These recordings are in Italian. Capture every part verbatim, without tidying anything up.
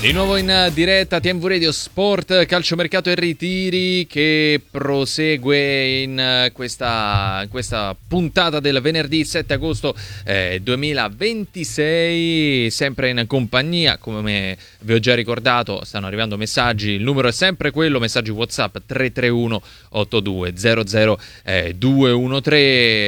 Di nuovo in diretta T M V Radio Sport, calciomercato e ritiri che prosegue in questa, in questa puntata del venerdì sette agosto eh, duemilaventisei, sempre in compagnia, come vi ho già ricordato, stanno arrivando messaggi, il numero è sempre quello, messaggi WhatsApp tre tre uno otto due zero zero due uno tre,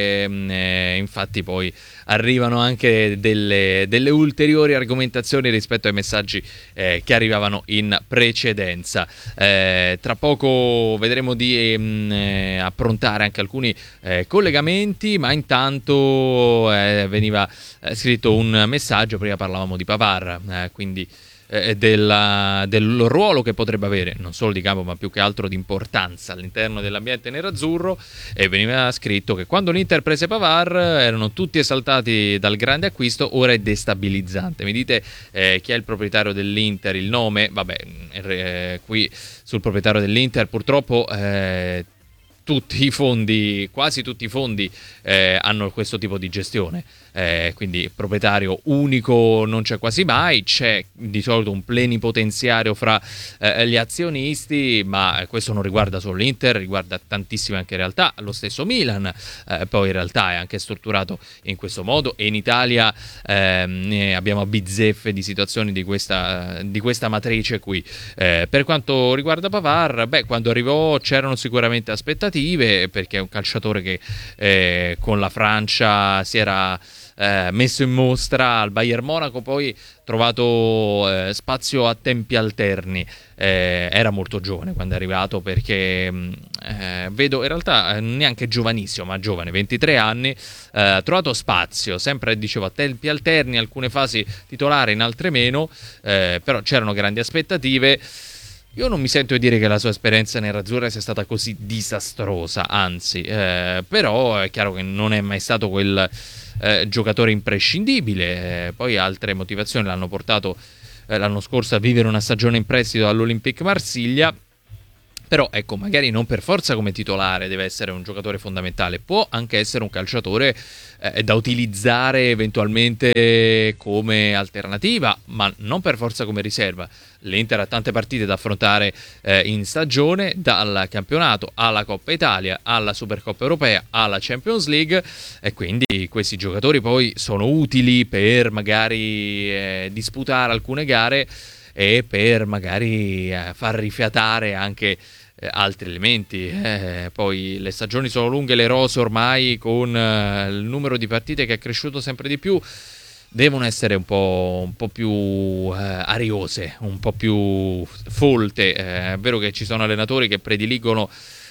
eh, infatti poi arrivano anche delle, delle ulteriori argomentazioni rispetto ai messaggi eh, che arrivavano in precedenza. Eh, tra poco vedremo di mh, eh, approntare anche alcuni eh, collegamenti, ma intanto eh, veniva eh, scritto un messaggio, prima parlavamo di Pavard, eh, quindi eh, della, del ruolo che potrebbe avere, non solo di campo ma più che altro di importanza all'interno dell'ambiente nerazzurro, e veniva scritto che quando l'Inter prese Pavard erano tutti esaltati dal grande acquisto, ora è destabilizzante. Mi dite eh, chi è il proprietario dell'Inter, il nome? Vabbè, eh, qui sul proprietario dell'Inter purtroppo eh, tutti i fondi, quasi tutti i fondi eh, hanno questo tipo di gestione, eh, quindi proprietario unico non c'è quasi mai, c'è di solito un plenipotenziario fra eh, gli azionisti, ma questo non riguarda solo l'Inter, riguarda tantissime anche realtà, lo stesso Milan, eh, poi in realtà è anche strutturato in questo modo, e in Italia eh, ne abbiamo bizzeffe di situazioni di questa, di questa matrice qui. Eh, per quanto riguarda Pavard, beh, quando arrivò c'erano sicuramente aspettative, perché è un calciatore che eh, con la Francia si era eh, messo in mostra al Bayern Monaco, poi trovato eh, spazio a tempi alterni, eh, era molto giovane quando è arrivato, perché eh, vedo in realtà neanche giovanissimo ma giovane, ventitré anni, eh, ha trovato spazio, sempre dicevo a tempi alterni, alcune fasi titolare, in altre meno, eh, però c'erano grandi aspettative. Io non mi sento di dire che la sua esperienza nerazzurra sia stata così disastrosa, anzi, eh, però è chiaro che non è mai stato quel eh, giocatore imprescindibile, eh, poi altre motivazioni l'hanno portato eh, l'anno scorso a vivere una stagione in prestito all'Olympique Marsiglia. Però ecco, magari non per forza come titolare deve essere un giocatore fondamentale, può anche essere un calciatore eh, da utilizzare eventualmente come alternativa, ma non per forza come riserva. L'Inter ha tante partite da affrontare eh, in stagione, dal campionato alla Coppa Italia, alla Supercoppa Europea, alla Champions League, e quindi questi giocatori poi sono utili per magari eh, disputare alcune gare e per magari eh, far rifiatare anche eh, altri elementi. Eh, poi le stagioni sono lunghe, le rose ormai, con eh, il numero di partite che è cresciuto sempre di più, devono essere un po', un po' più eh, ariose, un po' più folte. Eh, è vero che ci sono allenatori che prediligono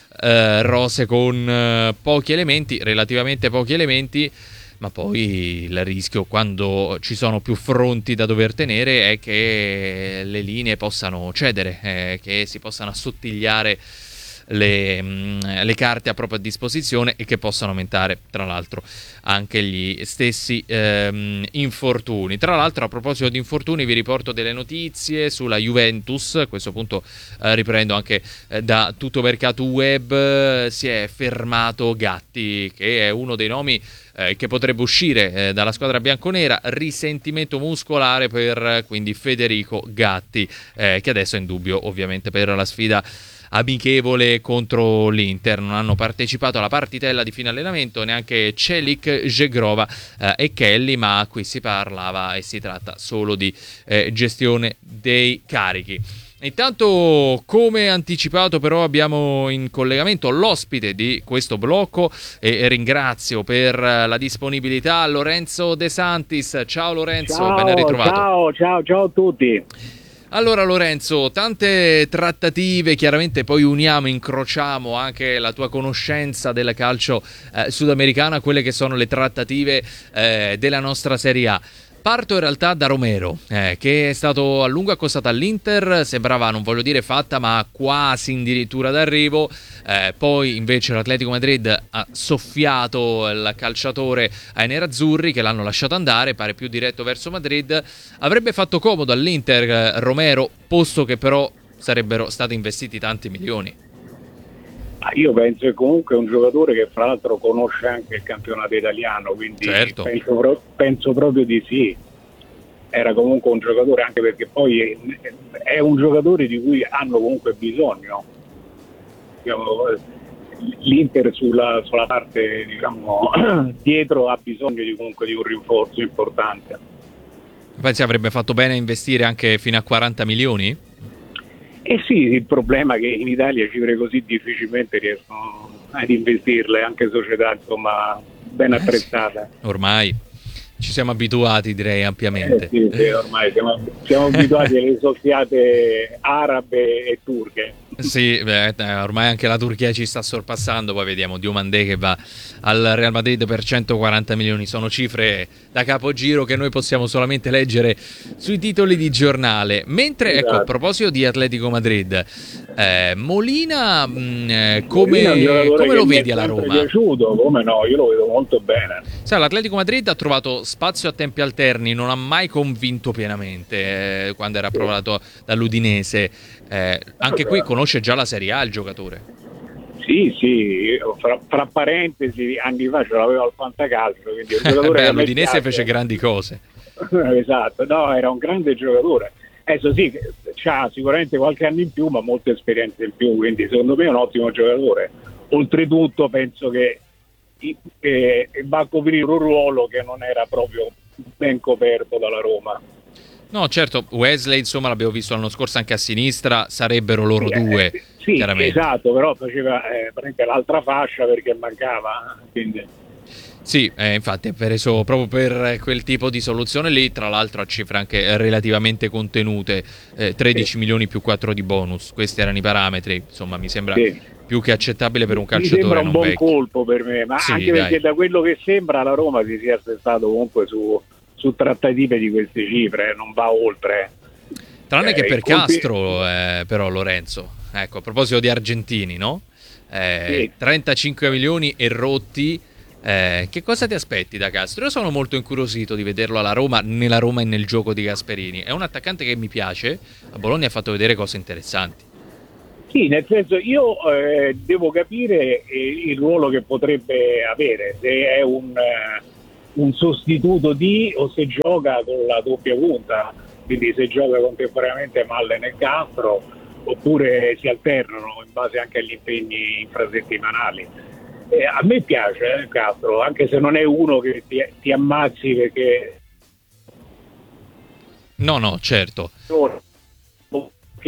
eh, rose con eh, pochi elementi, relativamente pochi elementi, ma poi il rischio, quando ci sono più fronti da dover tenere, è che le linee possano cedere, eh, che si possano assottigliare le, mh, le carte a propria disposizione, e che possano aumentare tra l'altro anche gli stessi ehm, infortuni. Tra l'altro, a proposito di infortuni, vi riporto delle notizie sulla Juventus. A questo punto eh, riprendo anche eh, da tutto mercato web. Eh, si è fermato Gatti, che è uno dei nomi eh, che potrebbe uscire eh, dalla squadra bianconera. Risentimento muscolare per eh, quindi Federico Gatti, eh, che adesso è in dubbio ovviamente per la sfida amichevole contro l'Inter. Non hanno partecipato alla partitella di fine allenamento neanche Celik, Jegrova eh, e Kelly, ma qui si parlava e si tratta solo di eh, gestione dei carichi. Intanto, come anticipato, però, abbiamo in collegamento l'ospite di questo blocco, e ringrazio per la disponibilità Lorenzo De Santis. Ciao Lorenzo, ciao, ben ritrovato. Ciao, ciao, ciao a tutti. Allora Lorenzo, tante trattative, chiaramente poi uniamo, incrociamo anche la tua conoscenza del calcio eh, sudamericano a quelle che sono le trattative eh, della nostra Serie A. Parto in realtà da Romero, eh, che è stato a lungo accostato all'Inter, sembrava, non voglio dire fatta, ma quasi addirittura d'arrivo. Eh, poi invece l'Atletico Madrid ha soffiato il calciatore ai nerazzurri, che l'hanno lasciato andare, pare più diretto verso Madrid. Avrebbe fatto comodo all'Inter eh, Romero, posto che però sarebbero stati investiti tanti milioni. Io penso che comunque è un giocatore che fra l'altro conosce anche il campionato italiano, quindi certo. penso, pro- penso proprio di sì. era comunque un giocatore, anche perché poi è un giocatore di cui hanno comunque bisogno. Diciamo, l'Inter sulla, sulla parte, diciamo, dietro ha bisogno di, comunque di un rinforzo importante. Pensi avrebbe fatto bene a investire anche fino a quaranta milioni? Eh sì, il problema è che in Italia cifre così difficilmente riescono ad investirle, anche società insomma ben attrezzate. Ormai ci siamo abituati, direi, ampiamente. Eh sì, sì, ormai siamo, siamo abituati alle soffiate arabe e turche. Sì, beh, ormai anche la Turchia ci sta sorpassando, poi vediamo Diomandé che va al Real Madrid per centoquaranta milioni, sono cifre da capogiro che noi possiamo solamente leggere sui titoli di giornale. Mentre, esatto. Ecco, a proposito di Atletico Madrid, eh, Molina, mh, come, Molina come lo vedi alla Roma? Mi è piaciuto, come no, io lo vedo molto bene. Sai, l'Atletico Madrid ha trovato spazio a tempi alterni, non ha mai convinto pienamente eh, quando era approvato dall'Udinese. Eh, anche qui conosce già la Serie A il giocatore. Sì, sì, fra, fra parentesi anni fa ce l'avevo al Fantacalcio, quindi il giocatore Beh, l'Udinese fece grandi cose. Esatto, no, era un grande giocatore. Adesso sì, ha sicuramente qualche anno in più, ma molte esperienze in più, quindi secondo me è un ottimo giocatore. Oltretutto penso che eh, va a coprire un ruolo che non era proprio ben coperto dalla Roma. No, certo, Wesley insomma l'abbiamo visto l'anno scorso anche a sinistra, sarebbero loro sì, due, eh, sì, chiaramente. Esatto, però faceva eh, l'altra fascia perché mancava, quindi... Sì, eh, infatti è preso proprio per quel tipo di soluzione lì, tra l'altro a cifre anche relativamente contenute, eh, tredici sì. milioni più quattro di bonus, questi erano i parametri, insomma mi sembra sì. più che accettabile per un calciatore. Mi sembra un non buon vecchio. colpo per me, ma sì, anche dai. perché da quello che sembra la Roma si sia assestato comunque su, su trattative di queste cifre, non va oltre. Tranne eh, che per colpi... Castro, eh, però Lorenzo, ecco, a proposito di argentini, no? Eh, sì. trentacinque milioni e rotti. Eh, che cosa ti aspetti da Castro? Io sono molto incuriosito di vederlo alla Roma, nella Roma e nel gioco di Gasperini. È un attaccante che mi piace, a Bologna ha fatto vedere cose interessanti. Sì, nel senso io eh, devo capire eh, il ruolo che potrebbe avere, se è un, eh, un sostituto di o se gioca con la doppia punta, quindi se gioca contemporaneamente Mallen e Castro oppure si alternano in base anche agli impegni infrasettimanali. Eh, a me piace eh, Castro, anche se non è uno che ti, ti ammazzi perché... No, no, certo. È un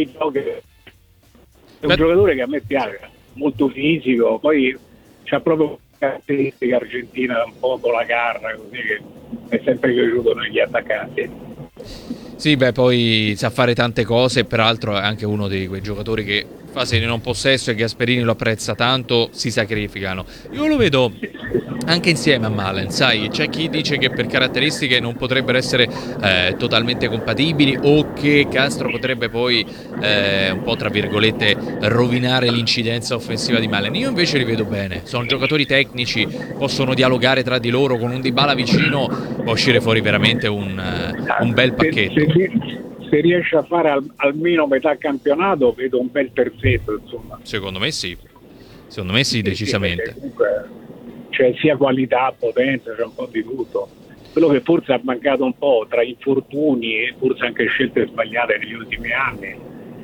Beh... giocatore che a me piace, molto fisico, poi c'ha proprio caratteristiche argentina, un po' con la garra, così che mi è sempre piaciuto negli attaccanti. Sì, beh, poi sa fare tante cose, peraltro è anche uno di quei giocatori che in fase di non possesso e Gasperini lo apprezza tanto, si sacrificano. Io lo vedo anche insieme a Malen, sai, c'è chi dice che per caratteristiche non potrebbero essere eh, totalmente compatibili o che Castro potrebbe poi eh, un po' tra virgolette rovinare l'incidenza offensiva di Malen. Io invece li vedo bene, sono giocatori tecnici, possono dialogare tra di loro, con un Dybala vicino può uscire fuori veramente un, uh, un bel pacchetto. Se, se, se riesce a fare al, almeno metà campionato vedo un bel terzetto, insomma. Secondo me sì, secondo me sì, decisamente. Sì, comunque c'è sia qualità, potenza, c'è un po' di tutto. Quello che forse ha mancato un po' tra infortuni e forse anche scelte sbagliate negli ultimi anni,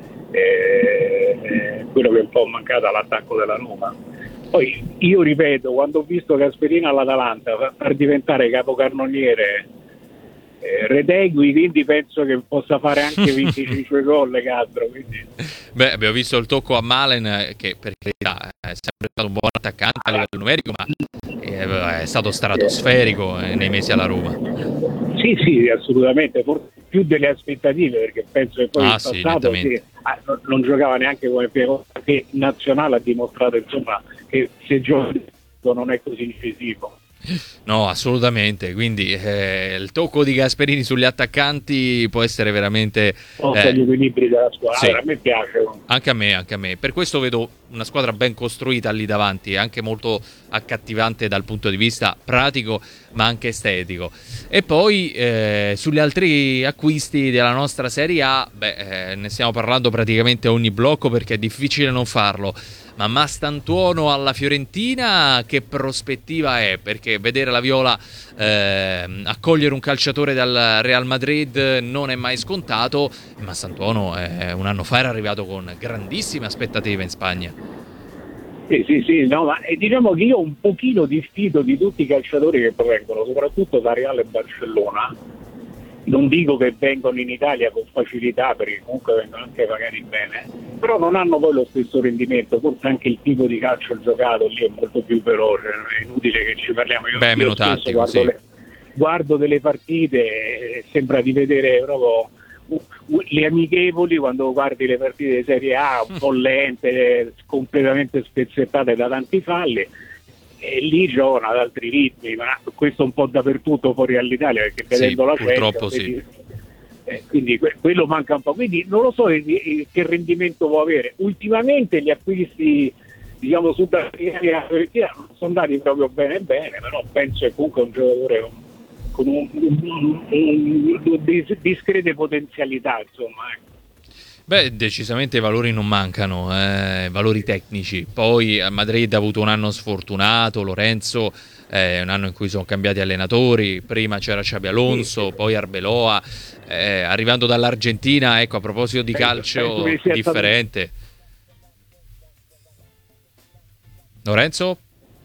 è, è quello che è un po' mancato all'attacco della Roma. Poi io ripeto, quando ho visto Gasperini all'Atalanta per diventare capocannoniere eh, Retegui, quindi penso che possa fare anche venticinque gol Castro. Quindi. Beh, abbiamo visto il tocco a Malen, che per carità è sempre stato un buon attaccante a livello numerico, ma è stato stratosferico nei mesi alla Roma. Sì, sì, assolutamente, forse più delle aspettative, perché penso che poi ah, in passato sì, sì, non, non giocava neanche come Piemonte, che nazionale ha dimostrato insomma che se gioca non è così incisivo. No, assolutamente, quindi eh, il tocco di Gasperini sugli attaccanti può essere veramente eh, gli equilibri della squadra, sì. A me piace. Anche a me, anche a me. Per questo vedo una squadra ben costruita lì davanti, anche molto accattivante dal punto di vista pratico, ma anche estetico. E poi eh, sugli altri acquisti della nostra Serie A, beh, eh, ne stiamo parlando praticamente ogni blocco perché è difficile non farlo. ma Mastantuono alla Fiorentina che prospettiva è? Perché vedere la Viola eh, accogliere un calciatore dal Real Madrid non è mai scontato, e Mastantuono eh, un anno fa era arrivato con grandissime aspettative in Spagna. Sì, sì, sì, no, ma eh, diciamo che io un pochino diffido di tutti i calciatori che provengono, soprattutto da Real e Barcellona. Non dico che vengono in Italia con facilità, perché comunque vengono anche pagati bene, però non hanno poi lo stesso rendimento, forse anche il tipo di calcio giocato lì è molto più veloce, è inutile che ci parliamo. Io, Beh, io meno tattico, guardo, sì. le, guardo delle partite e sembra di vedere proprio le amichevoli quando guardi le partite di Serie A, un po' lente, completamente spezzettate da tanti falli. E lì giocano ad altri ritmi, ma questo un po' dappertutto fuori dall'Italia, perché vedendo sì, la purtroppo Champions, sì. eh, quindi que- quello manca un po', quindi non lo so eh, eh, che rendimento può avere. Ultimamente gli acquisti, diciamo, sudafricani sono andati proprio bene bene, però penso che comunque è un giocatore con, con un, un, un, un, un, discrete potenzialità, insomma, ecco. Beh, decisamente i valori non mancano, eh, valori tecnici. Poi a Madrid ha avuto un anno sfortunato, Lorenzo, eh, un anno in cui sono cambiati allenatori, prima c'era Xabi Alonso, sì, poi Arbeloa, eh, arrivando dall'Argentina, ecco, a proposito di calcio differente. Lorenzo?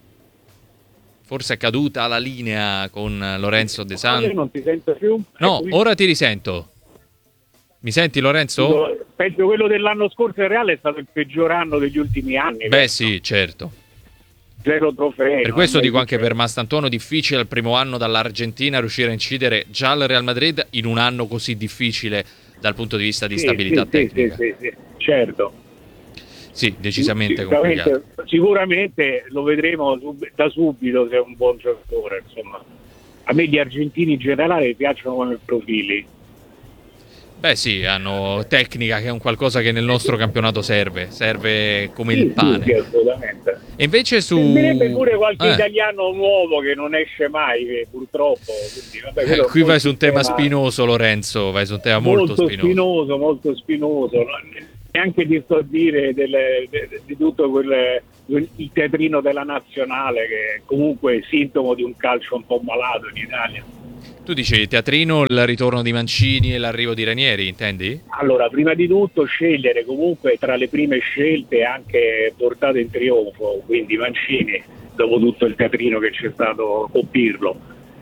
Forse è caduta la linea con Lorenzo De Santis. Non ti sento più? No, ora ti risento. Mi senti, Lorenzo? Penso quello dell'anno scorso in Reale è stato il peggior anno degli ultimi anni. Beh, penso. Sì, certo. Zero trofei. Per questo dico anche per Mastantuono difficile al primo anno dall'Argentina riuscire a incidere già al Real Madrid in un anno così difficile dal punto di vista di sì, stabilità sì, tecnica. Sì, sì, sì, certo. Sì, decisamente sicuramente, complicato. Sicuramente lo vedremo sub- da subito se è un buon giocatore, insomma. A me gli argentini in generale piacciono come profili. Beh sì, hanno tecnica, che è un qualcosa che nel nostro campionato serve, serve come sì, il pane. Sì, assolutamente. E invece su... Servirebbe pure qualche eh. italiano nuovo che non esce mai, purtroppo. Quindi, vabbè, eh, qui vai su un tema tema spinoso, Lorenzo, vai su un tema molto, molto spinoso. spinoso, molto spinoso. Neanche ti sto a dire delle, de, di tutto quel, il teatrino della nazionale, che è comunque sintomo di un calcio un po' malato in Italia. Tu dici teatrino, il ritorno di Mancini e l'arrivo di Ranieri, intendi? Allora, prima di tutto scegliere comunque tra le prime scelte anche portate in trionfo, quindi Mancini, dopo tutto il teatrino che c'è stato con Pirlo,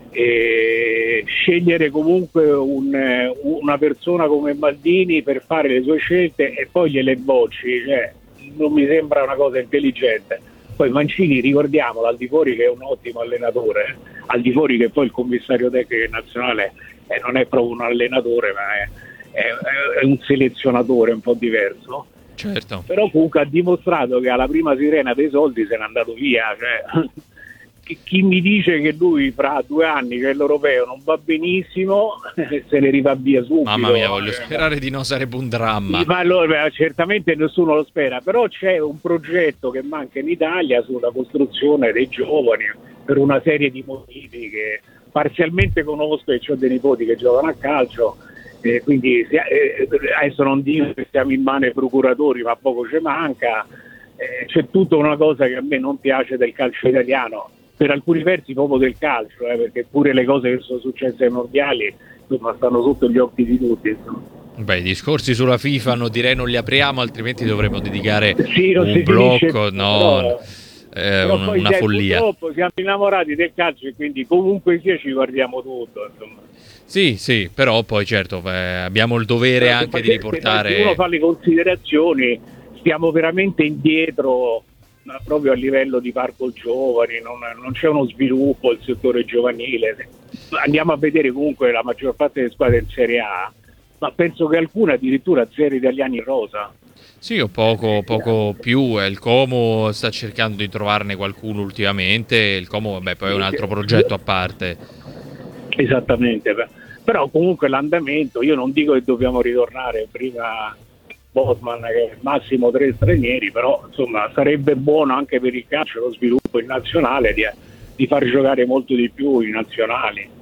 e scegliere comunque un, una persona come Maldini per fare le sue scelte e poi gliele bocci, cioè, non mi sembra una cosa intelligente. Poi Mancini, ricordiamolo, al di fuori che è un ottimo allenatore, eh, al di fuori che poi il commissario tecnico nazionale eh, non è proprio un allenatore, ma è, è, è un selezionatore un po' diverso. Certo. Però comunque ha dimostrato che alla prima sirena dei soldi se n'è andato via. Cioè, chi, chi mi dice che lui fra due anni, che è l'europeo, non va benissimo, se ne rifà via subito. Mamma mia, voglio sperare di no, sarebbe un dramma. Sì, ma allora, certamente nessuno lo spera, però c'è un progetto che manca in Italia sulla costruzione dei giovani per una serie di motivi che parzialmente conosco, e ho dei nipoti che giocano a calcio, eh, quindi eh, adesso non dico che siamo in mano ai procuratori, ma poco ci manca. Eh, c'è tutta una cosa che a me non piace del calcio italiano, per alcuni versi proprio del calcio, eh, perché pure le cose che sono successe ai mondiali insomma, stanno sotto gli occhi di tutti, insomma. Beh, i discorsi sulla FIFA non direi non li apriamo, altrimenti dovremmo dedicare sì, un blocco, finisce, no, però, eh, però un, poi una dai, follia. Purtroppo siamo innamorati del calcio e quindi comunque sia ci guardiamo tutto, insomma. Sì, sì, però poi certo eh, abbiamo il dovere però, anche se, di riportare... Se uno fa le considerazioni, stiamo veramente indietro proprio a livello di parco giovani, non, non c'è uno sviluppo il settore giovanile. Andiamo a vedere comunque la maggior parte delle squadre in Serie A, ma penso che alcune addirittura zero italiani in rosa. Sì, o poco, poco più. Il Como sta cercando di trovarne qualcuno ultimamente. Il Como, vabbè, poi è un altro progetto a parte. Esattamente, però comunque l'andamento, io non dico che dobbiamo ritornare prima Bosman che massimo tre stranieri, però insomma sarebbe buono anche per il calcio lo sviluppo in nazionale di, di far giocare molto di più i nazionali.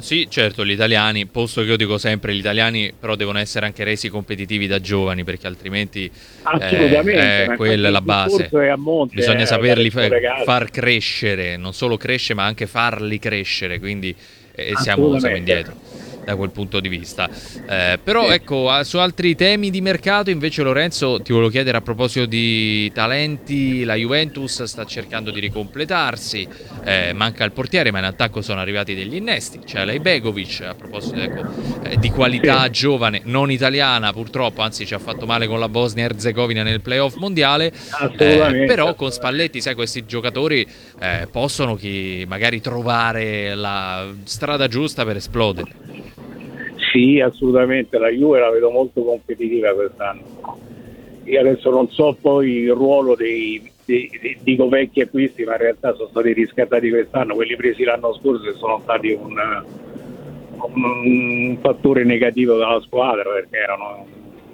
Sì, certo, gli italiani, posto che io dico sempre, gli italiani però devono essere anche resi competitivi da giovani, perché altrimenti Assolutamente, eh, ma è quella è infatti la il base. discorso è a monte, Bisogna eh, dalle saperli fa- scuole calcio. far crescere, non solo crescere, ma anche farli crescere, quindi eh, siamo, siamo Assolutamente. indietro da quel punto di vista. Eh, però Sì. ecco, a- su altri temi di mercato invece, Lorenzo, ti volevo chiedere a proposito di talenti, la Juventus sta cercando di ricompletarsi, eh, manca il portiere, ma in attacco sono arrivati degli innesti, c'è Alej Begovic, a proposito ecco, eh, di qualità Sì. giovane, non italiana purtroppo, anzi ci ha fatto male con la Bosnia Erzegovina nel playoff mondiale, eh, Assolutamente, però con assolutamente. Spalletti, sai, questi giocatori eh, possono chi, magari trovare la strada giusta per esplodere. Sì, assolutamente, la Juve la vedo molto competitiva quest'anno. Io adesso non so poi il ruolo dei, dei, dei dico vecchi acquisti, ma in realtà sono stati riscattati quest'anno, quelli presi l'anno scorso e sono stati un, un, un fattore negativo della squadra, perché erano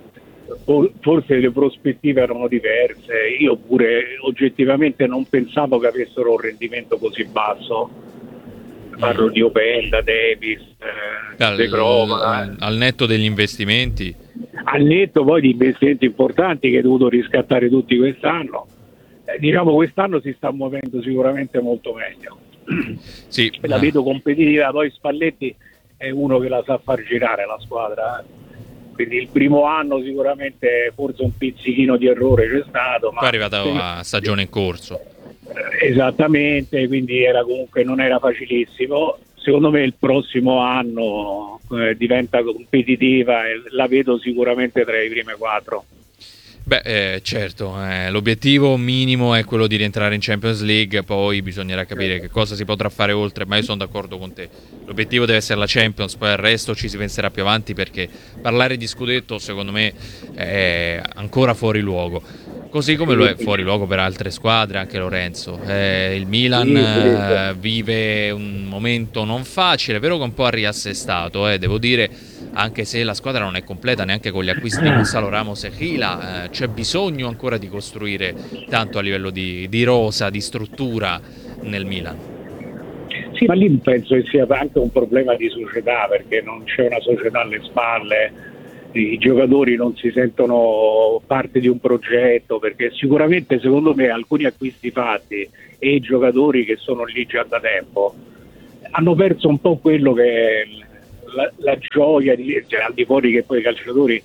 forse le prospettive erano diverse. Io pure oggettivamente non pensavo che avessero un rendimento così basso. Parlo di Openda, Davis, eh, Al, De Crova, al, al netto degli investimenti. al netto poi di investimenti importanti che hai dovuto riscattare tutti quest'anno. Eh, diciamo quest'anno si sta muovendo sicuramente molto meglio. Sì, La eh. vedo competitiva, poi Spalletti è uno che la sa far girare la squadra. Quindi il primo anno sicuramente forse un pizzichino di errore c'è stato. Ma Poi è arrivata a stagione in corso. Esattamente, quindi era comunque non era facilissimo. Secondo me il prossimo anno eh, diventa competitiva e la vedo sicuramente tra i primi quattro. Beh, eh, certo, eh, l'obiettivo minimo è quello di rientrare in Champions League, poi bisognerà capire che cosa si potrà fare oltre, ma io sono d'accordo con te. L'obiettivo deve essere la Champions, poi al resto ci si penserà più avanti, perché parlare di scudetto secondo me è ancora fuori luogo. Così come lo è fuori luogo per altre squadre, anche Lorenzo. Eh, il Milan Sì, sì, eh, sì. vive un momento non facile, però che un po' ha riassestato, eh, devo dire, anche se la squadra non è completa neanche con gli acquisti di Gonzalo Ramos e Gila, eh, c'è bisogno ancora di costruire tanto a livello di, di rosa, di struttura nel Milan. Sì, ma lì penso che sia anche un problema di società, perché non c'è una società alle spalle, i giocatori non si sentono parte di un progetto, perché sicuramente secondo me alcuni acquisti fatti e i giocatori che sono lì già da tempo hanno perso un po' quello che è la, la gioia di, cioè, al di fuori che poi i calciatori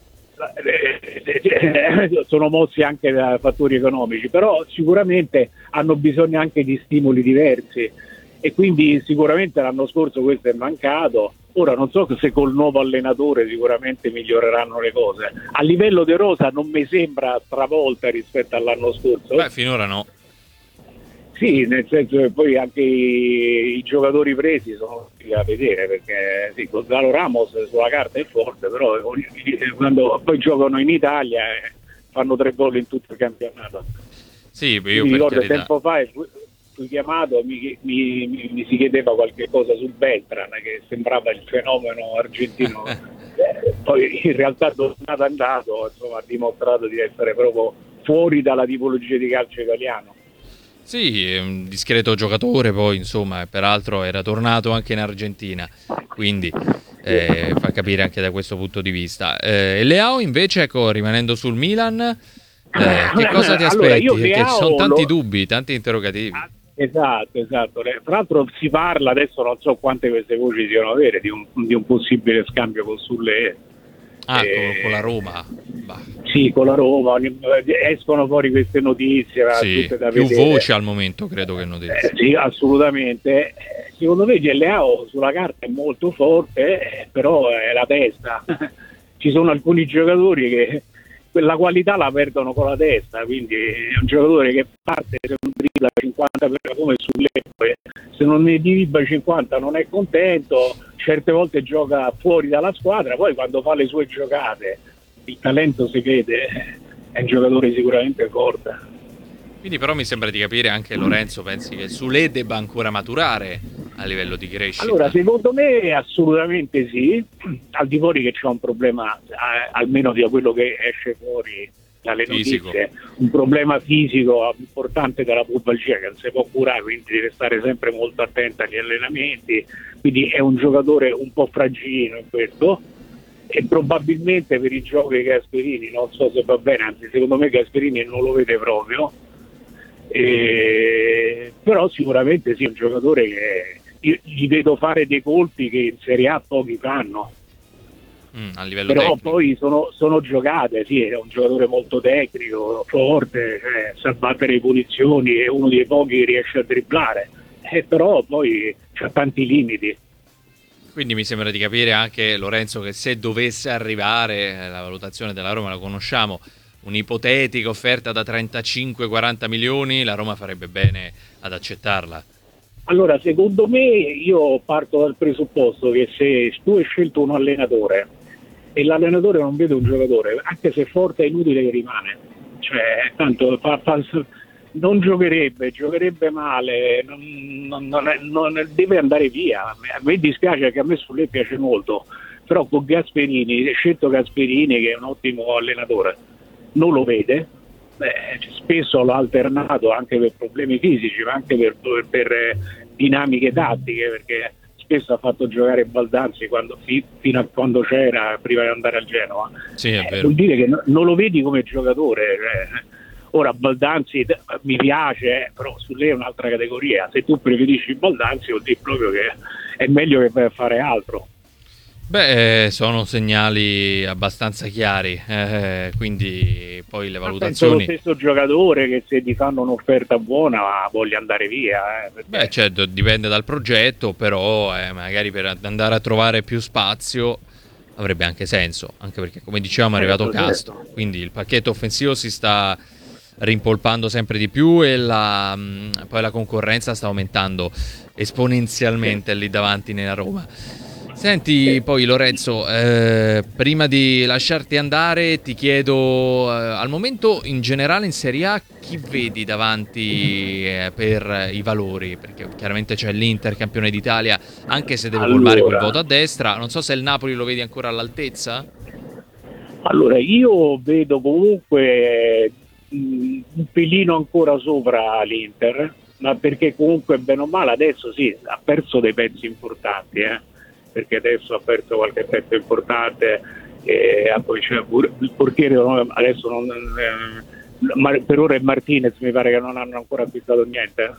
sono mossi anche da fattori economici, però sicuramente hanno bisogno anche di stimoli diversi e quindi sicuramente l'anno scorso questo è mancato. Ora non so se col nuovo allenatore sicuramente miglioreranno le cose. A livello di rosa non mi sembra stravolta rispetto all'anno scorso. Beh, finora no. Sì, nel senso che poi anche i, i giocatori presi sono da vedere, perché sì, Gonzalo Ramos sulla carta è forte, però quando poi giocano in Italia eh, fanno tre gol in tutto il campionato. Sì, io Mi per ricordo carità. tempo fa fui chiamato, mi, mi, mi, mi si chiedeva qualche cosa su Beltran, che sembrava il fenomeno argentino. eh, poi in realtà tornato andato, insomma, ha dimostrato di essere proprio fuori dalla tipologia di calcio italiano. Sì, è un discreto giocatore, poi insomma, peraltro era tornato anche in Argentina, quindi eh, fa capire anche da questo punto di vista. Eh, Leao invece, ecco, rimanendo sul Milan, eh, che cosa ti Allora, aspetti? io Perché ci Leao sono tanti lo- dubbi, tanti interrogativi. Esatto, esatto. Le- Tra l'altro si parla, adesso non so quante queste voci siano vere, di un, di un possibile scambio con Sulle. Ah, con, Eh, con la Roma. Bah, sì, con la Roma, ogni- escono fuori queste notizie, ma sì, tutte da più vedere. voci al momento credo che notizie. Eh, sì, assolutamente. Eh, Secondo me Leao sulla carta è molto forte, eh, però è la testa. Ci sono alcuni giocatori che quella qualità la perdono con la testa, quindi è un giocatore che parte se non dribbla cinquanta per come sulle, se non ne dribbla cinquanta non è contento, certe volte gioca fuori dalla squadra, poi quando fa le sue giocate il talento si vede, è un giocatore sicuramente forte. Quindi però mi sembra di capire anche Lorenzo, pensi che Sule debba ancora maturare a livello di crescita? Allora, secondo me assolutamente sì, al di fuori che c'è un problema, eh, almeno di quello che esce fuori dalle fisico. notizie, un problema fisico importante della pubalgia che non si può curare, quindi deve stare sempre molto attento agli allenamenti, quindi è un giocatore un po' fragilino in questo, e probabilmente per i giochi di Gasperini non so se va bene, anzi secondo me Gasperini non lo vede proprio, e... però sicuramente sì, è un giocatore che io gli vedo fare dei colpi che in Serie A pochi fanno. Mm, a livello Però tecnico. poi sono, sono giocate, sì, è un giocatore molto tecnico, forte, cioè, sa battere le punizioni, è uno dei pochi che riesce a dribblare, eh, però poi c'ha tanti limiti. Quindi mi sembra di capire anche, Lorenzo, che se dovesse arrivare, la valutazione della Roma la conosciamo, un'ipotetica offerta da trentacinque quaranta milioni, la Roma farebbe bene ad accettarla. Allora, secondo me, io parto dal presupposto che se tu hai scelto un allenatore e l'allenatore non vede un giocatore, anche se è forte è inutile che rimane, cioè tanto fa, fa, non giocherebbe, giocherebbe male, non, non, non, è, non deve andare via. A me dispiace, che a me Soulé piace molto, però con Gasperini, hai scelto Gasperini che è un ottimo allenatore, non lo vede. Beh, spesso l'ha alternato anche per problemi fisici, ma anche per, per, per dinamiche tattiche, perché spesso ha fatto giocare Baldanzi quando, fi, fino a quando c'era, prima di andare al Genoa. Sì, è eh, vero. vuol dire che no, non lo vedi come giocatore. Eh. Ora Baldanzi mi piace, eh, però su lei è un'altra categoria. Se tu preferisci Baldanzi vuol dire proprio che è meglio che vai a fare altro. Beh, sono segnali abbastanza chiari, eh, quindi poi le valutazioni... Penso lo stesso giocatore che se ti fanno un'offerta buona voglia andare via. Eh, perché... Beh, certo, dipende dal progetto, però eh, magari per andare a trovare più spazio avrebbe anche senso, anche perché come dicevamo è arrivato certo, Castro, certo. quindi il pacchetto offensivo si sta rimpolpando sempre di più e la, mh, poi la concorrenza sta aumentando esponenzialmente lì davanti nella Roma. Senti, poi Lorenzo, eh, prima di lasciarti andare ti chiedo, eh, al momento in generale in Serie A chi vedi davanti eh, per i valori? Perché chiaramente c'è l'Inter campione d'Italia, anche se deve Allora. colmare quel voto a destra. Non so se il Napoli lo vedi ancora all'altezza? Allora, io vedo comunque mh, un pelino ancora sopra l'Inter, ma perché comunque bene o male adesso sì, ha perso dei pezzi importanti, eh. Perché adesso ha perso qualche pezzo importante, e poi c'è il portiere adesso non, eh, per ora è Martinez, mi pare che non hanno ancora acquistato niente,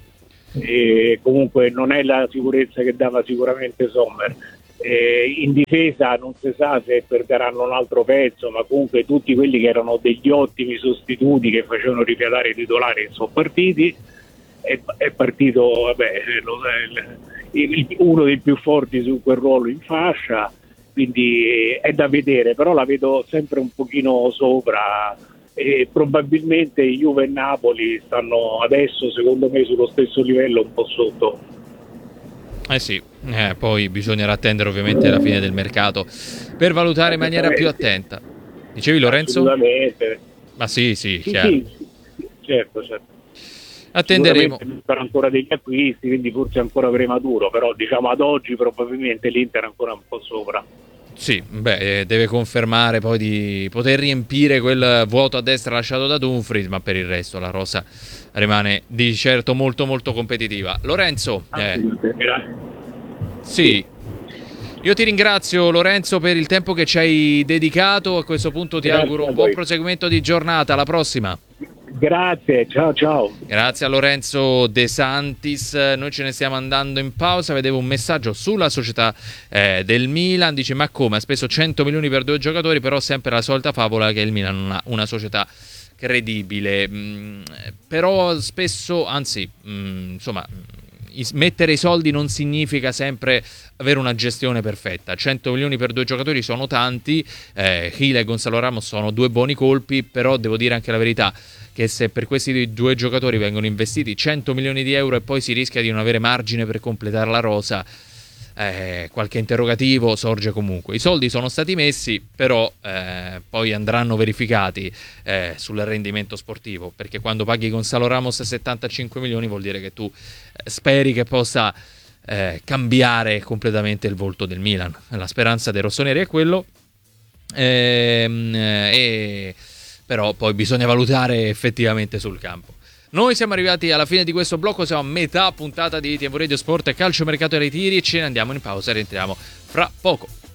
e comunque non è la sicurezza che dava sicuramente Sommer. E in difesa non si sa se perderanno un altro pezzo, ma comunque tutti quelli che erano degli ottimi sostituti che facevano rifiatare i titolari sono partiti. È, è partito vabbè, lo, uno dei più forti su quel ruolo in fascia, quindi è da vedere, però la vedo sempre un pochino sopra, e probabilmente Juve e Napoli stanno adesso secondo me sullo stesso livello, un po' sotto. Eh sì, eh, poi bisognerà attendere ovviamente la fine del mercato per valutare in maniera più attenta. Dicevi Lorenzo? Assolutamente. Ma sì, sì, Sì, chiaro. sì, sì, certo, certo. Attenderemo. Per ancora degli acquisti, quindi forse è ancora prematuro, però diciamo ad oggi probabilmente l'Inter è ancora un po' sopra. Sì, beh, deve confermare poi di poter riempire quel vuoto a destra lasciato da Dumfries, ma per il resto la rosa rimane di certo molto molto competitiva. Lorenzo, eh, sì, io ti ringrazio Lorenzo per il tempo che ci hai dedicato, a questo punto ti Grazie auguro a un buon voi. proseguimento di giornata, alla prossima. Grazie, ciao ciao. Grazie a Lorenzo De Santis, noi ce ne stiamo andando in pausa, vedevo un messaggio sulla società eh, del Milan, dice ma come, ha speso cento milioni per due giocatori, però sempre la solita favola che il Milan non ha una società credibile, mm, però spesso, anzi, mm, insomma, mettere i soldi non significa sempre avere una gestione perfetta. cento milioni per due giocatori sono tanti, eh, Gil e Gonzalo Ramos sono due buoni colpi, però devo dire anche la verità che se per questi due giocatori vengono investiti cento milioni di euro e poi si rischia di non avere margine per completare la rosa, eh, qualche interrogativo sorge comunque. I soldi sono stati messi, però eh, poi andranno verificati eh, sul rendimento sportivo, perché quando paghi Gonzalo Ramos settantacinque milioni vuol dire che tu eh, speri che possa eh, cambiare completamente il volto del Milan. La speranza dei rossoneri è quello, ehm, e però poi bisogna valutare effettivamente sul campo. Noi siamo arrivati alla fine di questo blocco, siamo a metà puntata di T V Radio Sport e Calcio Mercato e Ritiri, ce ne andiamo in pausa e rientriamo fra poco.